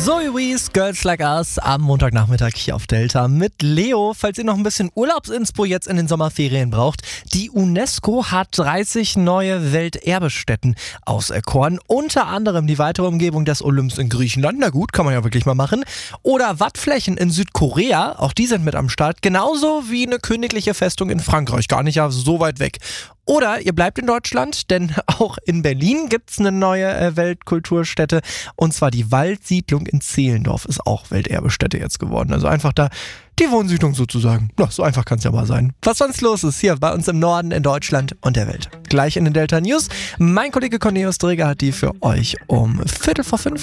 Zoe Wees, Girls Like Us am Montagnachmittag hier auf Delta mit Leo. Falls ihr noch ein bisschen Urlaubsinspo jetzt in den Sommerferien braucht, die UNESCO hat 30 neue Welterbestätten auserkoren. Unter anderem die weitere Umgebung des Olymps in Griechenland. Na gut, kann man ja wirklich mal machen. Oder Wattflächen in Südkorea, auch die sind mit am Start. Genauso wie eine königliche Festung in Frankreich, gar nicht ja so weit weg. Oder ihr bleibt in Deutschland, denn auch in Berlin gibt es eine neue Weltkulturstätte. Und zwar die Waldsiedlung in Zehlendorf ist auch Welterbestätte jetzt geworden. Also einfach da die Wohnsiedlung sozusagen. Ja, so einfach kann es ja mal sein. Was sonst los ist hier bei uns im Norden, in Deutschland und der Welt. Gleich in den Delta News. Mein Kollege Cornelius Dreger hat die für euch um 4:45